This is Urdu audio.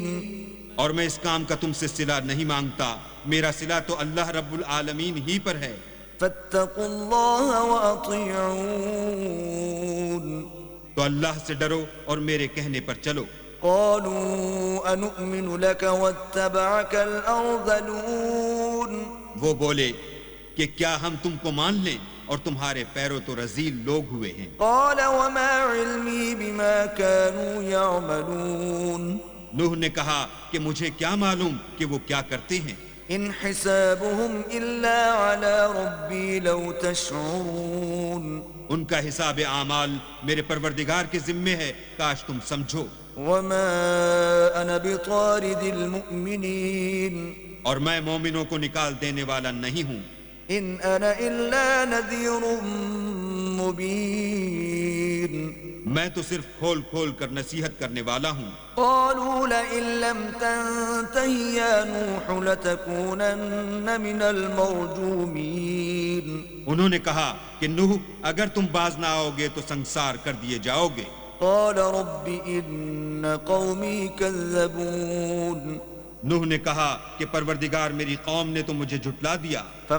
اور میں اس کام کا تم سے صلہ نہیں مانگتا، میرا صلہ تو اللہ رب العالمین ہی پر ہے۔ فاتقوا الله وأطيعون تو اللہ سے ڈرو اور میرے کہنے پر چلو۔ قالوا أنؤمن لك واتبعك الأرذلون وہ بولے کہ کیا ہم تم کو مان لیں اور تمہارے پیروں تو رذیل لوگ ہوئے ہیں۔ قال وما علمي بما كانوا يعملون نوح نے کہا کہ مجھے کیا معلوم کہ وہ کیا کرتے ہیں، إن حسابهم إلا على ربي لو تشعرون ان کا حساب اعمال میرے پروردگار کے ذمے ہے، کاش تم سمجھو۔ وما أنا بطارد المؤمنين اور میں مومنوں کو نکال دینے والا نہیں ہوں، إن أنا إلا نذير مبين میں تو صرف کھول کھول کر نصیحت کرنے والا ہوں۔ قالوا لئن لم تنته يا نوح لتكونن من المرجومين انہوں نے کہا کہ نوح اگر تم باز نہ آؤ گے تو سنسار کر دیے جاؤ گے۔ قال رب إن قومي كذبون نوح نے کہا کہ پروردگار میری قوم نے تو مجھے جھٹلا دیا۔